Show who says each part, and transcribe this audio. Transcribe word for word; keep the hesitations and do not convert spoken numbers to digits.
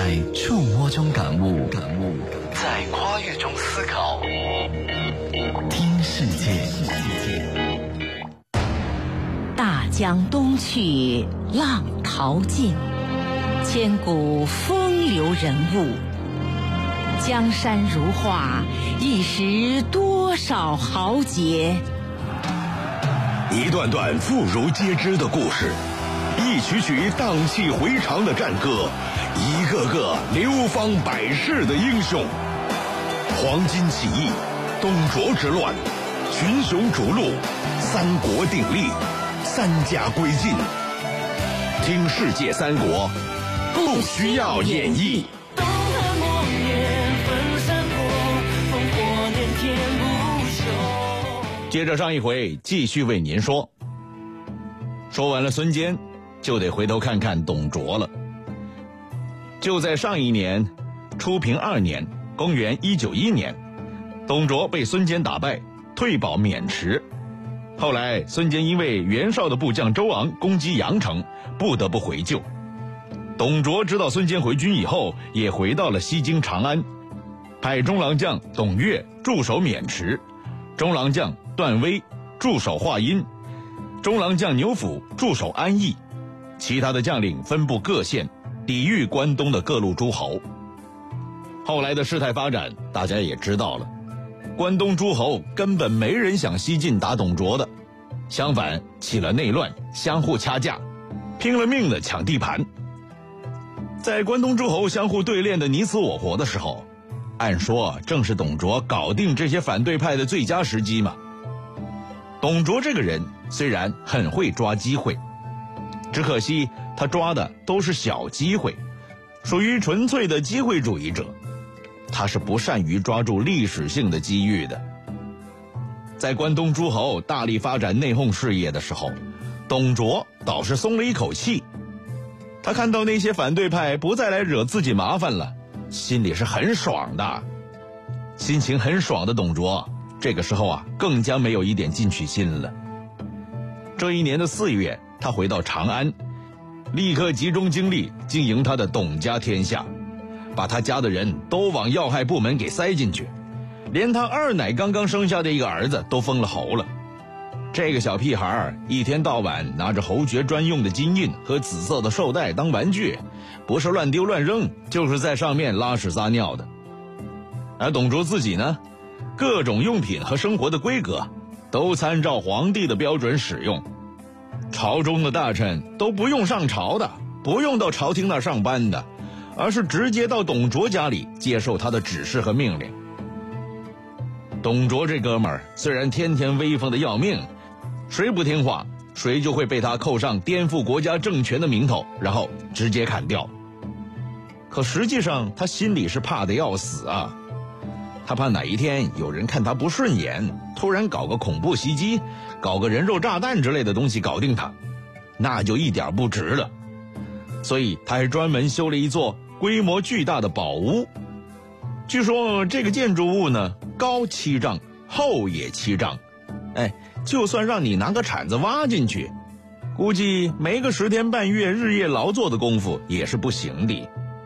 Speaker 1: 在触摸中感悟，感悟在跨越中思考。听世界。
Speaker 2: 大江东去，浪淘尽，千古风流人物。江山如画，一时多少豪杰。
Speaker 3: 一段段妇孺皆知的故事，一曲曲荡气回肠的战歌，一个个流芳百世的英雄。黄巾起义，董卓之乱，群雄逐鹿，三国鼎立，三家归晋。听世界三国，不需要演绎。接着上一回继续为您说。说完了孙坚，就得回头看看董卓了。就在上一年初平二年，公元一九一年，董卓被孙坚打败，退保渑池。后来孙坚因为袁绍的部将周昂攻击阳城，不得不回救。董卓知道孙坚回军以后，也回到了西京长安，派中郎将董越驻守渑池，中郎将段威驻守华阴，中郎将牛辅驻守安邑，其他的将领分布各县，抵御关东的各路诸侯。后来的事态发展大家也知道了，关东诸侯根本没人想西进打董卓的，相反起了内乱，相互掐架，拼了命的抢地盘。在关东诸侯相互对练的你死我活的时候，按说正是董卓搞定这些反对派的最佳时机嘛。董卓这个人虽然很会抓机会，只可惜他抓的都是小机会，属于纯粹的机会主义者，他是不善于抓住历史性的机遇的。在关东诸侯大力发展内讧事业的时候，董卓倒是松了一口气。他看到那些反对派不再来惹自己麻烦了，心里是很爽的。心情很爽的董卓这个时候啊，更加没有一点进取心了。这一年的四月，他回到长安，立刻集中精力经营他的董家天下，把他家的人都往要害部门给塞进去，连他二奶刚刚生下的一个儿子都封了侯了。这个小屁孩一天到晚拿着侯爵专用的金印和紫色的绶带当玩具，不是乱丢乱扔，就是在上面拉屎撒尿的。而董卓自己呢，各种用品和生活的规格都参照皇帝的标准使用，朝中的大臣都不用上朝的，不用到朝廷那儿上班的，而是直接到董卓家里接受他的指示和命令。董卓这哥们儿虽然天天威风的要命，谁不听话谁就会被他扣上颠覆国家政权的名头，然后直接砍掉。可实际上他心里是怕得要死啊，他怕哪一天有人看他不顺眼，突然搞个恐怖袭击，搞个人肉炸弹之类的东西搞定他，那就一点不值了。所以他还专门修了一座规模巨大的宝屋。据说这个建筑物呢，高七丈，厚也七丈，哎，就算让你拿个铲子挖进去，估计没个十天半月日夜劳作的功夫也是不行的。